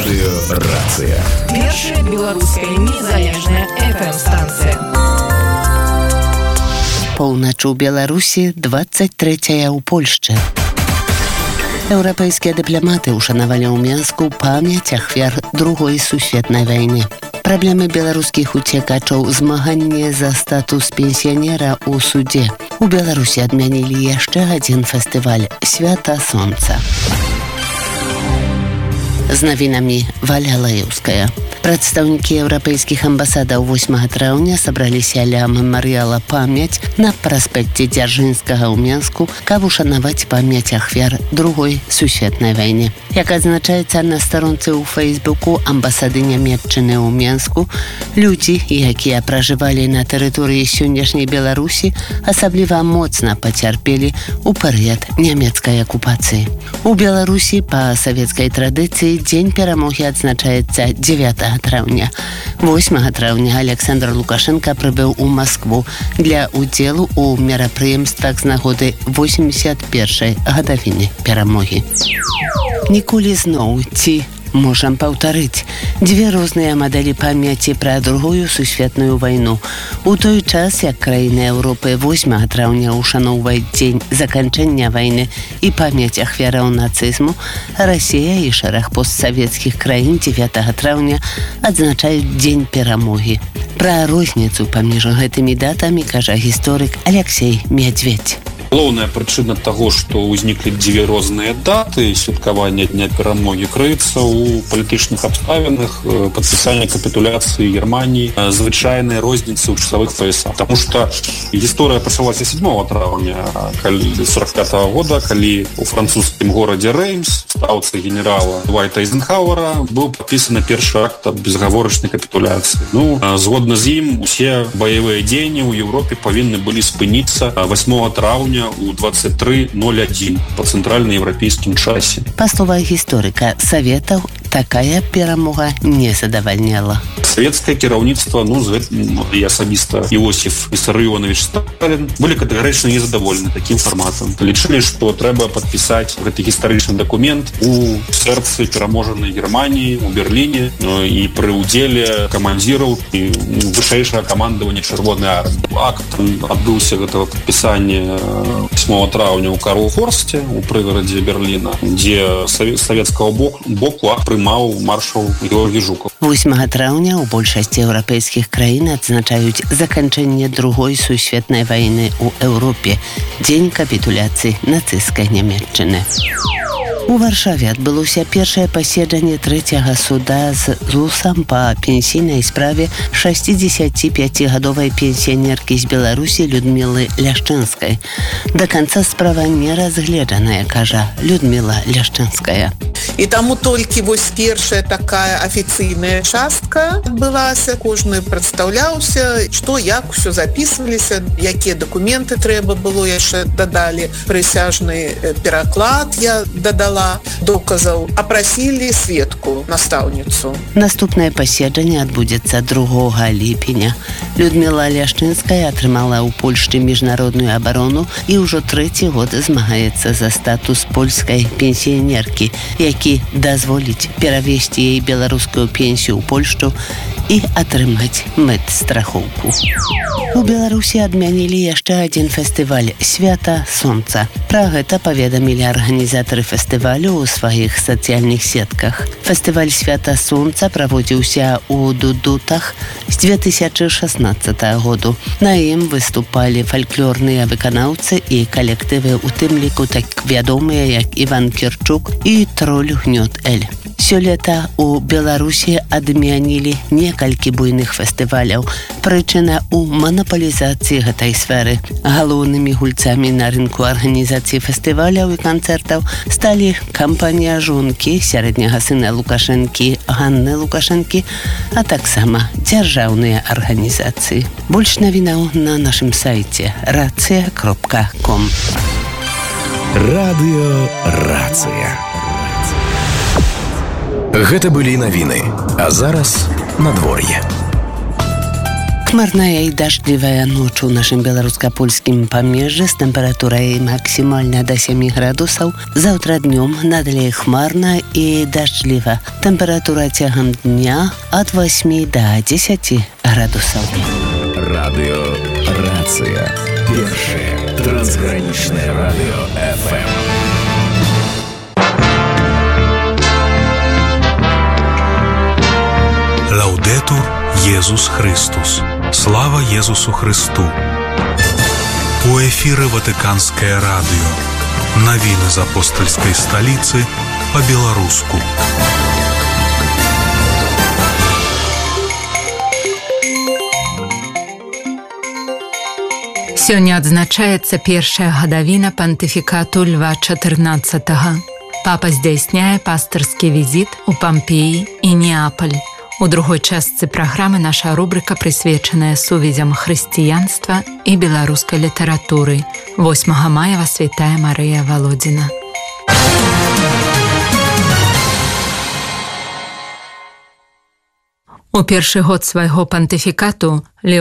Радыёрацыя. Першая беларуская незалежная FM-станцыя. Поўнач у Беларусі, 23-я ў Польшчы. Еўрапейскія дыпламаты ушанавалі ў Менску памяць ахвяр Другой сусветнай вайны. Праблемы беларускіх уцекачоў, змаганне за статус пенсіянера ў судзе. У Беларусі адмянілі яшчэ адзін фестываль «Свята сонца». З навінамі Валя Лаеўская. Прадстаўнікі еўрапейскіх амбасадаў 8 траўня сабраліся ля мемарыяла «Памяць» на праспекце Дзяржынскага ў Менску, каб ушанаваць памяць ахвяр Другой сусветнай вайны. Як адзначаецца на старонцы ў Фейсбуку амбасады Нямецчыны ў Менску, людзі, якія пражывалі на тэрыторыі сённяшняй Беларусі, асабліва моцна пацярпелі ў перыяд нямецкай акупацыі. У Беларусі па савецкай традыцыі дзень перамогі адзначаецца 9 траўня. 8 траўня Александр Лукашенко прыбыў у Маскву для удзелу ў мерапрыемствах з нагоды 81-й гадавіны перамогі. Ніколі зноў ці можам паўтарыць дзве розныя мадэлі памяці пра Другую сусветную вайну. У той час, як краіны Еўропы 8 траўня ушаноўваюць дзень заканчэння вайны і памяць ахвяраў нацызму, Расія і шэраг постсавецкіх краін 9 траўня адзначаюць дзень перамогі. Пра розніцу паміж гэтымі датамі кажа гісторык Алексей Мядзведь. Галоўная прычына таго, што ўзніклі дзве розныя даты святкавання дня перамогі, крыецца ў палітычных абставінах падпісання капітуляцыі Германіі, звычайнай розніцы ў часавых паясах. Таму што гісторыя пачалася 7 траўня 45-го года, калі ў французскім горадзе Реймс, стаўцы генерала Вайта Эйзенхауэра, быў падпісаны першы акт аб безгаворачнай капітуляцыі. Згодна з ім, усе баявыя дзеянні ў Еўропе павінны былі спыніцца 8 траўня у 23:01 по цэнтральнаеўрапейскім часе. Па словах гісторыка Саветаў, такая перамога не задавальняла. Савецкае кіраўніцтва, і асабіста Іосіф Вісарыёнович Сталін, былі катэгарычна незадаволены такім фарматам. Лічылі, што трэба падпісаць гэты гістарычны дакумент у сэрцы пераможанай Германіі, у Берліне, і пры ўдзеле камандзіраў і вышэйшага камандавання Чырвонай арміі. Акт адбыўся гэтага падпісання 8 траўня ў Карлхорсце, у прыгарадзе Берліна, дзе савецкага боку акт прымаў маршал Георгій Жукаў. 8 траўня ў большасці еўрапейскіх краін адзначаюць заканчэнне Другой сусветнай вайны ў Еўропе, дзень капітуляцыі нацысцкай Нямецчыны. У Варшаве адбылося першае паседжанне трэцяга суда з ЗУСам па пенсійнай справе 65-гадовай пенсіянеркі з Беларусі Людмілы Ляшчынскай. Да канца справа не разгледжаная, кажа Людміла Ляшчынская. І таму толькі вось першая такая афіцыйная частка адбылася, кожны прадстаўляўся, што, як усё запісваліся, якія дакументы трэба было, яшчэ дадалі прысяжны пераклад, я дадала доказаў, апрасілі сведку, настаўніцу. Наступнае паседжанне адбудзецца 2 ліпеня. Людміла Ляшчынская атрымала ў Польшчы міжнародную абарону і ўжо 3-й год змагаецца за статус польскай пенсіянеркі, які дазволіць перавесці яе беларускую пенсію ў Польшчу і атрымаць медстрахоўку. У Беларусі адмянілі яшчэ адзін фестываль «Свята сонца». Пра гэта паведамілі арганізатары фестывалю ў сваіх сацыяльных сетках. Фестываль «Свята сонца» праводзіўся ў Дудутах з 2016 году. На ім выступалі фальклорныя выканаўцы і калектывы, у тым ліку так вядомыя, як Іван Кірчук і Троль Гнёт Эль. Сёлета у Беларусі адмянілі некалькі буйных фестываляў. Прычына ў манапалізацыі гэтай сферы. Галоўнымі гульцамі на рынку арганізацыі фестываляў і канцэртаў сталі кампанія жонкі сярэдняга сына Лукашэнкі Ганны Лукашэнкі, а таксама дзяржаўныя арганізацыі. Больш навінаў на нашым сайце racja.com. Радыёрацыя. Гэта былі навіны, а зараз надвор'е. Хмарная и дождливая ночь у нашем белорусско-польским помежье с температурой максимально до 7 градусов. Завтра днем надалее хмарно и дождливо. Температура тягом дня от 8 до 10 градусов. Радио «Рация». Первое трансграничное радио ФМ. Лаудетур Иисус Христос. Слава Иисусу Христу. У эфира Ватиканское радио. Новины из апостольской столицы по-белорусски. Сёння адзначаецца першая гадавіна пантыфікату Льва XIV. Папа здзяйсняе пастырскі візіт у Пампеі і Неапаль. У другой частцы праграмы наша рубрика, прысвечаная сувязям хрысціянства і беларускай літаратуры. 8 мая вас вітае Марыя Володина. У першы год свайго пантыфікату Леў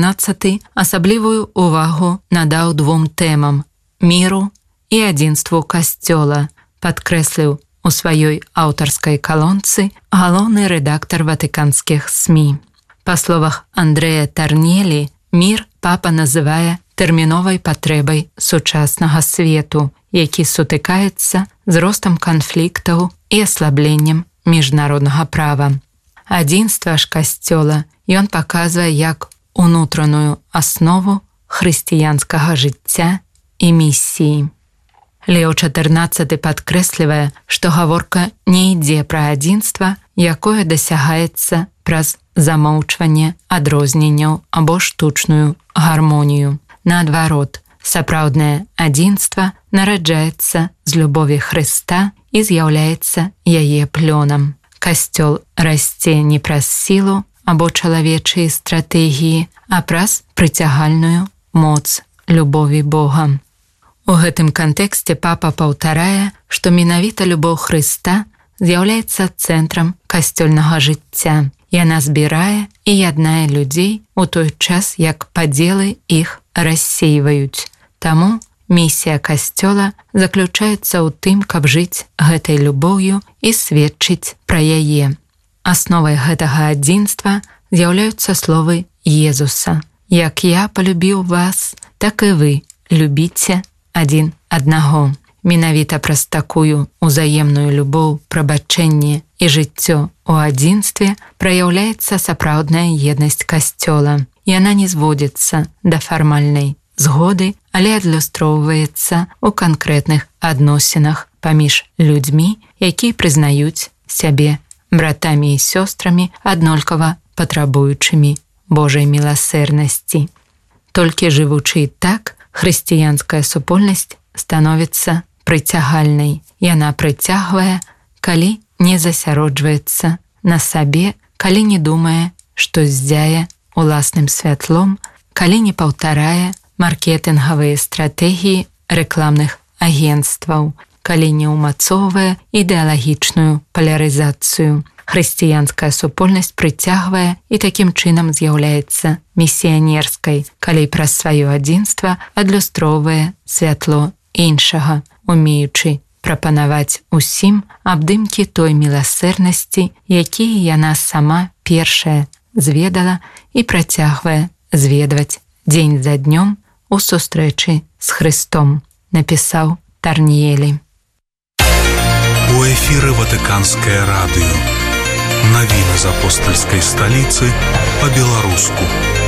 XIV асаблівую увагу надаў двум тэмам – міру і адзінству касцёла, падкрэсліў у сваёй аўтарскай калонцы галоўны рэдактар ватыканскіх СМІ. Па словах Андрэя Тарнелі, мір папа называе тэрміновай патрэбай сучаснага свету, які сутыкаецца з ростам канфліктаў і аслабленнем міжнароднага права. Адзінства ж касцёла ён паказвае як унутраную аснову хрысціянскага жыцця і місіі. Леў XIV падкрэслівае, што гаворка не ідзе пра адзінства, якое дасягаецца праз замоўчванне адрозненняў або штучную гармонію. Наадварот, сапраўднае адзінства нараджаецца з любові Хрыста і з'яўляецца яе плёнам. Касцёл расце не праз сілу або чалавечыя стратэгіі, а праз прыцягальную моц любові Бога. У гэтым кантэксце папа паўтарае, што менавіта любоў Хрыста з'яўляецца цэнтрам касцёльнага жыцця. Яна збірае і яднае людзей у той час, як падзелы іх рассейваюць. Таму місія касцёла заключаецца ў тым, каб жыць гэтай любоўю і сведчыць пра яе. Асновай гэтага адзінства з'яўляюцца словы Езуса. «Як я полюбіў вас, так і вы любіце адзін аднаго». Менавіта праз такую узаемную любоў, прабачэнне і жыццё у адзінстве праяўляецца сапраўдная еднасць касцёла. Яна не зводзіцца да фармальнай згоды, але адлюстроўваецца ў канкрэтных адносінах паміж людзьмі, якія прызнаюць сябе братамі і сёстрамі, аднолькава патрабуючымі Божай міласэрнасці. Толькі жывучы так, хрысціянская супольнасць становіцца прыцягальнай. Яна прыцягвае, калі не засяроджваецца на сабе, калі не думае, што здзяе уласным святлом, калі не паўтарае маркетынгавыя стратэгіі рэкламных агенцтваў, калі не ўмацоўвае ідэалагічную палярызацыю. Хрысціянская супольнасць прыцягвае і такім чынам з'яўляецца місіянерскай, калі праз сваё адзінства адлюстроўвае святло іншага, умеючы прапанаваць усім абдымкі той міласэрнасці, якія яна сама першая зведала і працягвае зведваць дзень за днём у сустрэчы з Хрыстом, напісаў Тарньелі. У эфіры Ватыканское радио. Новины из апостольской столицы по-белоруску.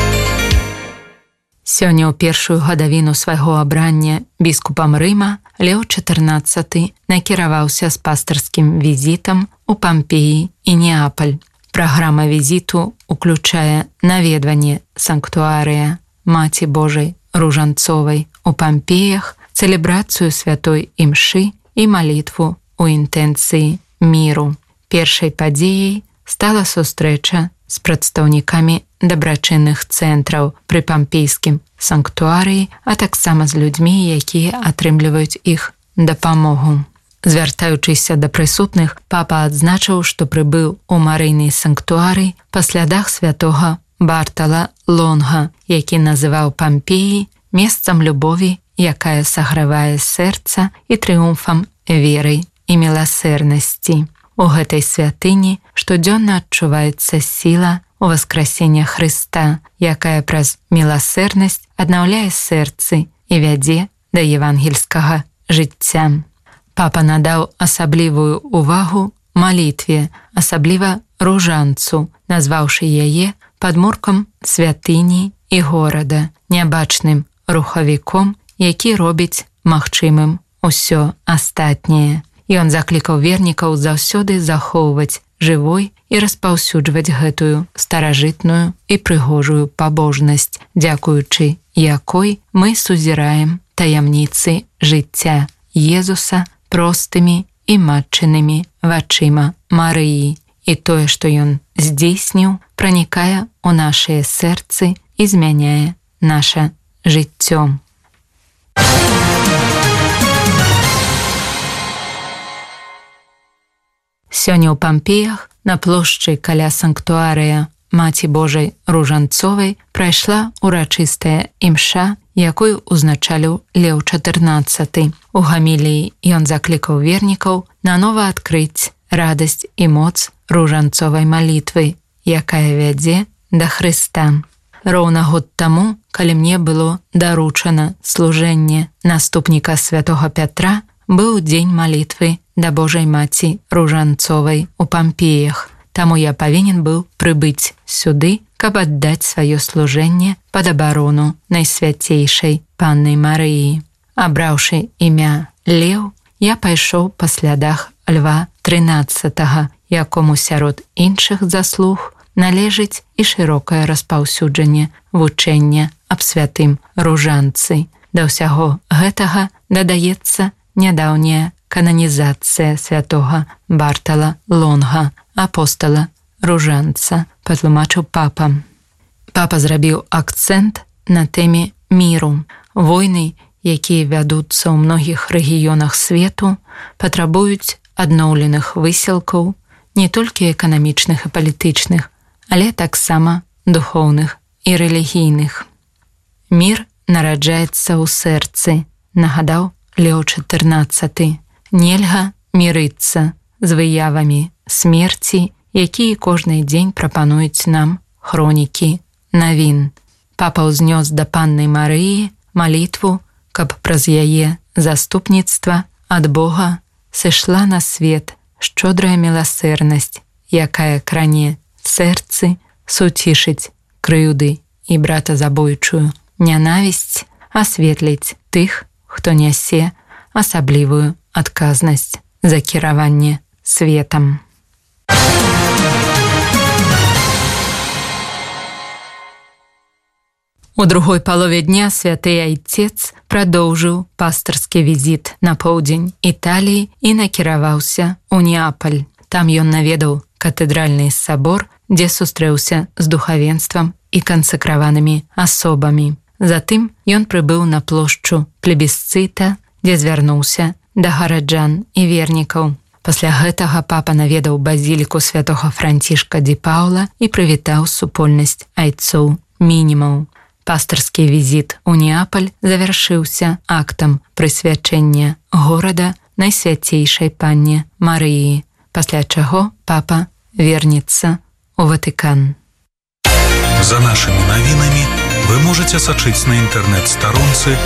Сёння ў першую гадавіну свайго абрання біскупам Рыма Леў XIV накіраваўся з пастырскім візітам у Пампеі і Неапаль. Праграма візіту ўключае наведванне санктуарыя Маці Божай Ружанцовай у Пампеях, цэлебрацыю святой імшы і малітву у інтэнцыі міру. Першай падзеяй стала сустрэча з прадстаўнікамі дабрачынных цэнтраў пры пампейскім санктуарыі, а таксама з людзьмі, якія атрымліваюць іх дапамогу. Звяртаючыся да прысутных, папа адзначыў, што прыбыў у марыйны санктуарый па слядах святога Бартала Лонга, які называў Пампеі месцам любові, якая сагравае сэрца, і трыумфам веры і міласэрнасці. У гэтай святыні штодзённа адчуваецца сіла ўваскрасення Хрыста, якая праз міласэрнасць аднаўляе сэрцы і вядзе да евангельскага жыцця. Папа надаў асаблівую ўвагу малітве, асабліва ружанцу, назваўшы яе падмуркам святыні і горада, нябачным рухавіком, які робіць магчымым усё астатняе. Ён заклікаў вернікаў заўсёды захоўваць жывой і распаўсюджваць гэтую старажытную і прыгожую пабожнасць, дзякуючы якой мы сузіраем таямніцы жыцця Езуса простымі і матчынымі вачыма Марыі. І тое, што ён здзейсніў, пранікае ў нашыя сэрцы і змяняе наша жыццё. Сёння ў Пампеях на плошчы каля санктуарыя Маці Божай Ружанцовай прайшла урачыстая імша, якую узначаліў Леў XIV. У гаміліі ён заклікаў вернікаў нанова адкрыць радасць і моц ружанцовай малітвы, якая вядзе да Хрыста. Роўна год таму, калі мне было даручана служэнне наступніка святога Пятра, быў дзень малітвы да Божай Маці Ружанцовай у Пампеях. Таму я павінен быў прыбыць сюды, каб аддаць сваё служэнне пад абарону Найсвяцейшай Панны Марыі. Абраўшы імя Леў, я пайшоў па слядах Льва XIII, якому сярод іншых заслуг належыць і шырокае распаўсюджанне вучэння аб святым ружанцы. Да ўсяго гэтага дадаецца нядаўняя кананізацыя святога Бартала Лонга, апостала ружанца, патлумачыў папа. Папа зрабіў акцэнт на тэме міру. Войны, якія вядуцца ў многіх рэгіёнах свету, патрабуюць адноўленых высілкаў, не толькі эканамічных і палітычных, але таксама духоўных і рэлігійных. Мір нараджаецца ў сэрцы, нагадаў Леў XIV. Нельга мірыцца з выявамі смерці, якія кожны дзень прапануюць нам хронікі навін. Папа ўзнёс да Панны Марыі малітву, каб праз яе заступніцтва ад Бога сышла на свет шчодрая міласэрнасць, якая кране сэрцы, суцішыць крыўды і братазабойчую нянавісць, асветліць тых, хто нясе асаблівую адказнасць за кіраванне светам. У другой палове дня святы айцец прадоўжыў пастырскі візіт на поўдзень Італіі і накіраваўся ў Неапаль. Там ён наведаў катэдральны сабор, дзе сустрэўся з духавенствам і кансакраванымі асобамі. Затым ён прыбыў на плошчу плебісцыта, дзе звярнуўся да гараджан і вернікаў. Пасля гэтага папа наведаў базіліку святога Францішка ді Паўла і прывітаў супольнасць айцоў мінімаў. Пастырскі візіт у Неапаль завяршыўся актам прысвячэння горада Найсвяцейшай Панне Марыі, пасля чаго папа вернецца ў Ватыкан. За нашими навінамі вы можете сачыць на інтэрнэт-старонцы